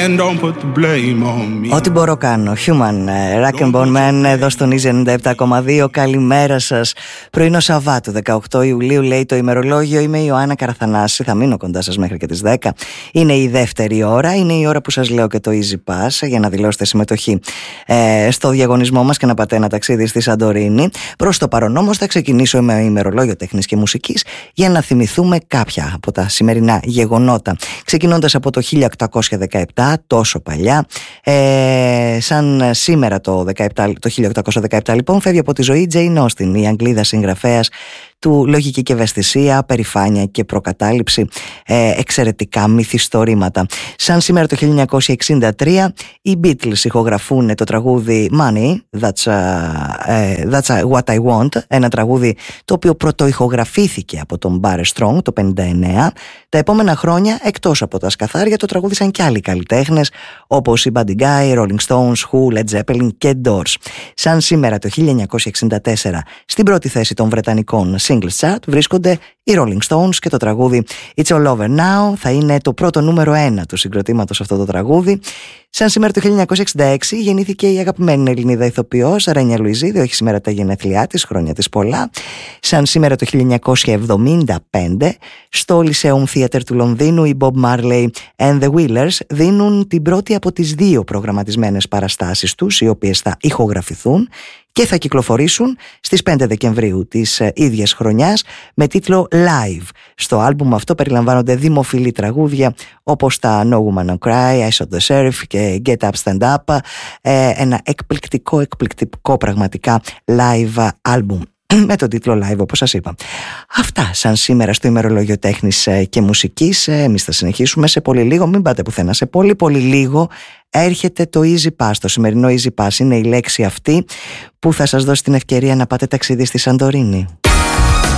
Ό,τι μπορώ κάνω. Human, Rack and Bone Man εδώ στον Easy 97,2. Καλημέρα σας. Πρωινό Σαββάτου 18 Ιουλίου λέει το ημερολόγιο. Είμαι η Ιωάννα Καραθανάση. Θα μείνω κοντά σας μέχρι και τις 10. Είναι η δεύτερη ώρα. Είναι η ώρα που σας λέω και το Easy Pass για να δηλώσετε συμμετοχή στο διαγωνισμό μας και να πάτε ένα ταξίδι στη Σαντορίνη. Προς το παρόν όμως θα ξεκινήσω με ημερολόγιο τέχνης και μουσικής για να θυμηθούμε κάποια από τα σημερινά γεγονότα. Ξεκινώντας από το 1817, τόσο παλιά, σαν σήμερα το 1817 λοιπόν, φεύγει από τη ζωή Jane Austen, η Αγγλίδα συγγραφέας του λογική και ευαισθησία, περηφάνεια και προκατάληψη, εξαιρετικά μυθιστορήματα. Σαν σήμερα το 1963 οι Beatles ηχογραφούν το τραγούδι Money, That's What I Want, ένα τραγούδι το οποίο πρωτοηχογραφήθηκε από τον Barry Strong το 1959. Τα επόμενα χρόνια, εκτός από τα σκαθάρια, το τραγούδισαν και άλλοι καλλιτέχνες όπως οι Buddy Guy, Rolling Stones, Who, Led Zeppelin και Doors. Σαν σήμερα το 1964 στην πρώτη θέση των βρετανικών Singles Chart βρίσκονται οι Rolling Stones και το τραγούδι It's All Over Now θα είναι το πρώτο νούμερο 1 του συγκροτήματος αυτό το τραγούδι. Σαν σήμερα το 1966 γεννήθηκε η αγαπημένη Ελληνίδα ηθοποιός Ρένια Λουιζίδη, όχι σήμερα τα γενέθλιά της, χρόνια της πολλά. Σαν σήμερα το 1975 στο Lyceum Theatre του Λονδίνου οι Bob Marley and the Wailers δίνουν την πρώτη από τις δύο προγραμματισμένες παραστάσεις τους, οι οποίες θα ηχογραφηθούν και θα κυκλοφορήσουν στις 5 Δεκεμβρίου της ίδιας χρονιάς με τίτλο Live. Στο άλμπουμ αυτό περιλαμβάνονται δημοφιλή τραγούδια όπως τα No Woman No Cry, I Shot the Sheriff και Get Up Stand Up, ένα εκπληκτικό πραγματικά live άλμπουμ με τον τίτλο Live όπως σας είπα. Αυτά σαν σήμερα στο ημερολόγιο τέχνης και μουσικής. Εμείς θα συνεχίσουμε σε πολύ λίγο, μην πάτε πουθενά, σε πολύ λίγο έρχεται το Easy Pass. Το σημερινό Easy Pass είναι η λέξη αυτή που θα σας δώσει την ευκαιρία να πάτε ταξίδι στη Σαντορίνη.